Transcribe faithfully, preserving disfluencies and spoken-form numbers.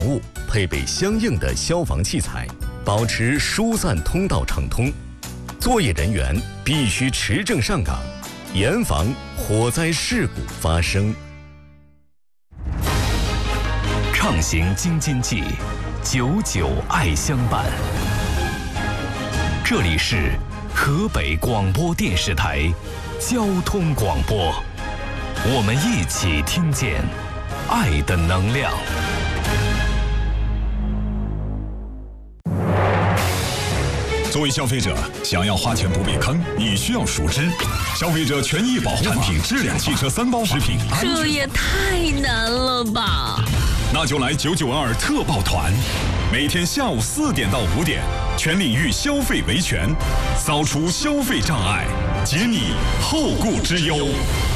物配备相应的消防器材，保持疏散通道畅通。作业人员必须持证上岗，严防火灾事故发生。 畅行京津冀，久久爱相伴。这里是河北广播电视台交通广播，我们一起听见爱的能量。 作为消费者，想要花钱不被坑，你需要熟知消费者权益保护法、产品质量、汽车三包、食品安全。 这也太难了吧！ 那就来九九二特报团，每天下午四点到五点，全领域消费维权，扫除消费障碍，解你后顾之忧。